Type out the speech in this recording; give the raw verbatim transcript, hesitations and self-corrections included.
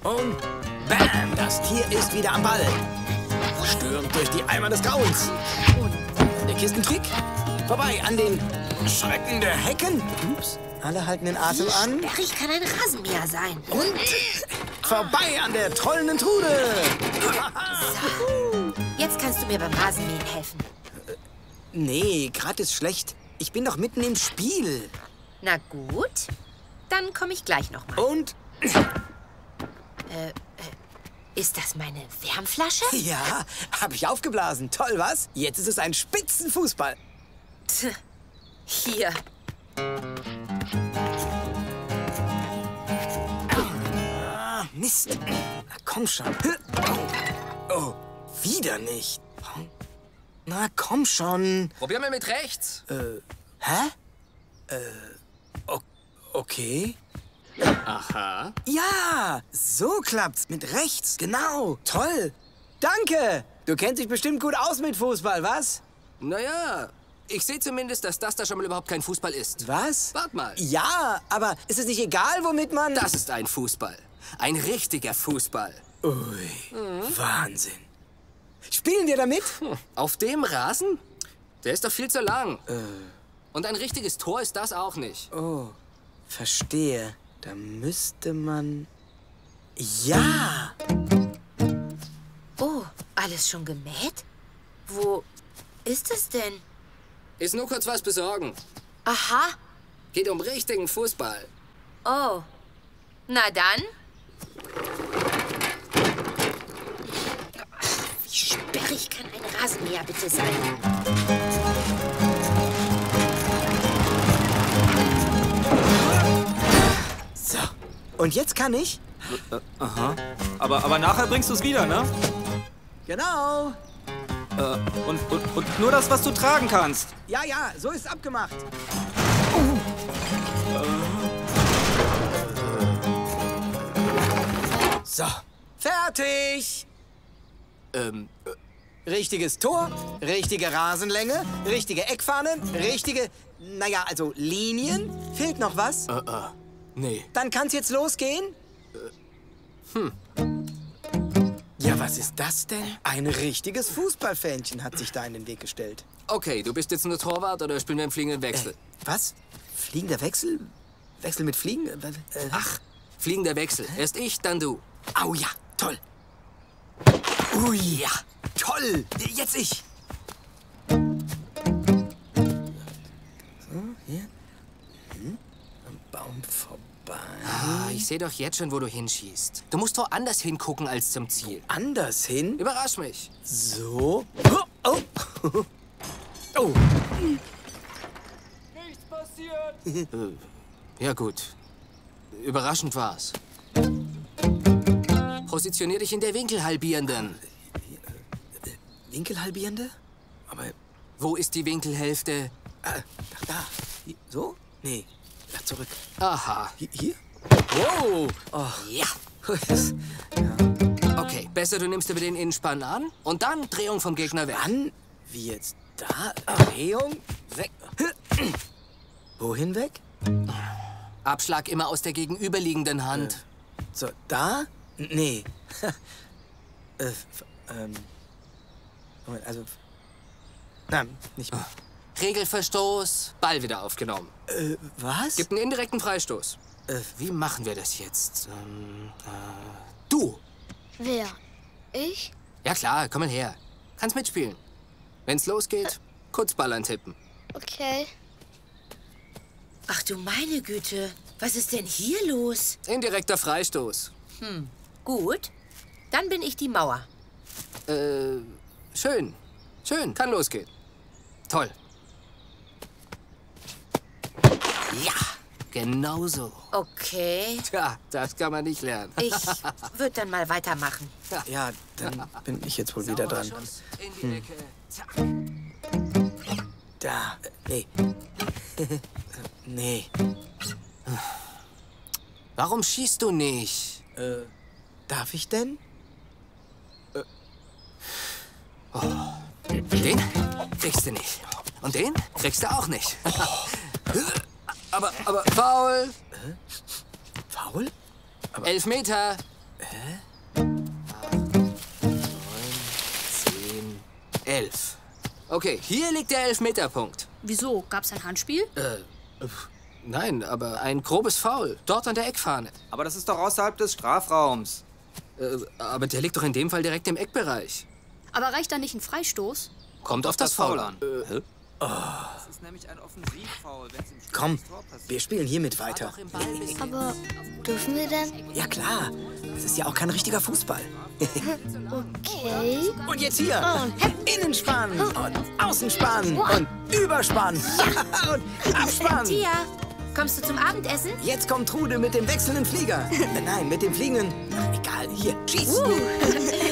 Und bam, das Tier ist wieder am Ball. Stürmt durch die Eimer des Grauens. Der Kistentrick. Vorbei an den Schrecken der Hecken. Ups. Alle halten den Atem an. Sperrig kann ein Rasenmäher sein. Und vorbei an der trollenden Trude. So. Jetzt kannst du mir beim Rasenmähen helfen. Nee, gerade ist schlecht. Ich bin doch mitten im Spiel. Na gut, dann komme ich gleich noch mal. Und? Äh, äh, ist das meine Wärmflasche? Ja, habe ich aufgeblasen. Toll, was? Jetzt ist es ein Spitzenfußball. Tch, hier. Ah, Mist. Na, komm schon. Oh, wieder nicht. Na, komm schon. Probier mal mit rechts. Äh, hä? Äh, o okay. Aha. Ja, so klappt's. Mit rechts, genau. Toll. Danke. Du kennst dich bestimmt gut aus mit Fußball, was? Naja, ich sehe zumindest, dass das da schon mal überhaupt kein Fußball ist. Was? Wart mal. Ja, aber ist es nicht egal, womit man... Das ist ein Fußball. Ein richtiger Fußball. Ui, mhm. Wahnsinn. Spielen wir damit? Hm. Auf dem Rasen? Der ist doch viel zu lang. Äh. Und ein richtiges Tor ist das auch nicht. Oh, verstehe. Da müsste man... Ja! Oh, alles schon gemäht? Wo ist es denn? Ist nur kurz was besorgen. Aha. Geht um richtigen Fußball. Oh. Na dann. Wie sperrig kann ein Rasenmäher bitte sein? So. Und jetzt kann ich? Äh, aha. Aber, aber nachher bringst du es wieder, ne? Genau. Äh, und, und, und nur das, was du tragen kannst. Ja, ja, so ist abgemacht. So, fertig. Ähm, Richtiges Tor, richtige Rasenlänge, richtige Eckfahne, richtige, naja, also Linien. Fehlt noch was? äh, äh, nee. Dann kann's jetzt losgehen? Hm. Ja, was ist das denn? Ein richtiges Fußballfähnchen hat sich da in den Weg gestellt. Okay, du bist jetzt nur Torwart oder spielen wir im fliegenden Wechsel? Äh, was? Fliegender Wechsel? Wechsel mit Fliegen? Äh, äh, Ach, fliegender Wechsel. Erst ich, dann du. Au ja, toll. Ui, ja, toll. Jetzt ich. So, hier. Hm. Am Baum vorbei. Ah, ich sehe doch jetzt schon, wo du hinschießt. Du musst woanders hingucken als zum Ziel. Anders hin? Überrasch mich. So. Oh. Oh. Oh. Nichts passiert. Ja gut. Überraschend war's. Positionier dich in der Winkelhalbierenden. Winkelhalbierende? Aber... Wo ist die Winkelhälfte? Ah, ach, da. Hier, so? Nee. Ach, zurück. Aha. Hier? hier? Wow. Oh. Ja. Ja. Okay, besser du nimmst über den Innenspann an und dann Drehung vom Gegner weg. Wann? Wie jetzt? Da? Drehung? Weg. Wohin weg? Abschlag immer aus der gegenüberliegenden Hand. Äh, so, da? Nee. äh, ähm... Moment, also... Nein, nicht mehr. Regelverstoß, Ball wieder aufgenommen. Äh, was? Gibt einen indirekten Freistoß. Äh, Wie machen wir das jetzt? Ähm, äh, du. Wer? Ich? Ja klar, komm mal her. Kannst mitspielen. Wenn's losgeht, kurz Ball antippen. Okay. Ach du meine Güte, was ist denn hier los? Indirekter Freistoß. Hm, gut. Dann bin ich die Mauer. Äh, schön. Schön, kann losgehen. Toll. Ja, genau so. Okay. Tja, das kann man nicht lernen. Ich würde dann mal weitermachen. ja, dann bin ich jetzt wohl wieder dran. Schuss in die Ecke. Zack. Da. Äh, nee. nee. Warum schießt du nicht? Äh, darf ich denn? Oh. Den kriegst du nicht. Und den kriegst du auch nicht. aber, aber, Foul. Faul? Elf Meter. zehn, elf. Okay, hier liegt der Elfmeterpunkt. Wieso? Gab's ein Handspiel? Äh, nein, aber ein grobes Foul. Dort an der Eckfahne. Aber das ist doch außerhalb des Strafraums. Äh, aber der liegt doch in dem Fall direkt im Eckbereich. Aber reicht da nicht ein Freistoß? Kommt auf das Foul an. Äh, Das ist nämlich ein Offensivfoul, wenn es im Komm, Tor passiert. wir spielen hiermit weiter. Auch im Ballbesitz. Aber dürfen wir denn? Ja klar, das ist ja auch kein richtiger Fußball. Okay. Und jetzt hier, Innenspann und Außenspann und Überspann und Abspann. Tia, kommst du zum Abendessen? Jetzt kommt Trude mit dem wechselnden Flieger. Nein, mit dem fliegenden. Ach, egal, hier, schieß.